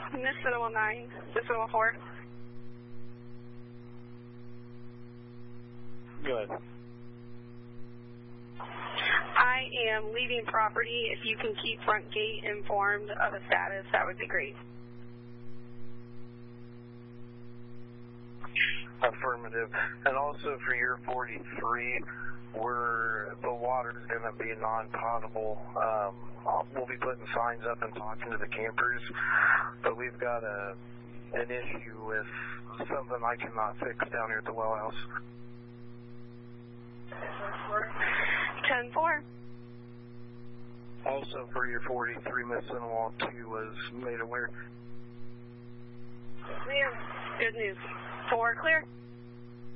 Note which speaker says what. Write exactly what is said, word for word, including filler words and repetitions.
Speaker 1: Miss Cinema nine, Miss Cinema four.
Speaker 2: Good.
Speaker 1: I am leaving property. If you can keep front gate informed of the status, that would be great.
Speaker 2: Affirmative. And also for year forty-three, we're, the water's going to be non-potable. Um, we'll be putting signs up and talking to the campers, but we've got a, an issue with something I cannot fix down here at the well house.
Speaker 1: ten four.
Speaker 2: Also for year forty-three, Miss Cinewall two was made aware.
Speaker 1: Clear. Good news. Four clear.